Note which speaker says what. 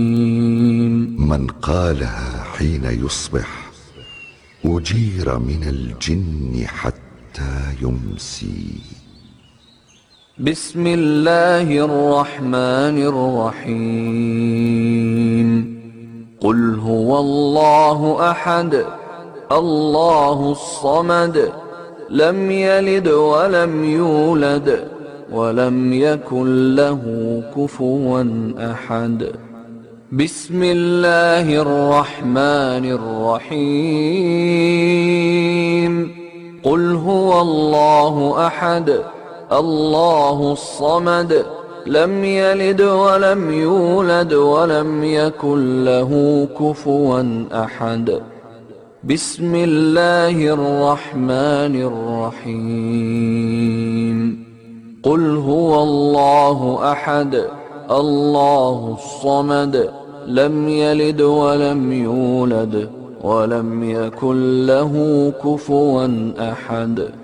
Speaker 1: من قالها حين يصبح أجير من الجن حتى يمسي.
Speaker 2: بسم الله الرحمن الرحيم. قل هو الله أحد الله الصمد لم يلد ولم يولد ولم يكن له كفوا أحد. بسم الله الرحمن الرحيم. قل هو الله أحد الله الصمد لم يلد ولم يولد ولم يكن له كفوا أحد. بسم الله الرحمن الرحيم. قل هو الله أحد الله الصمد لم يلد ولم يولد ولم يكن له كفوا أحد.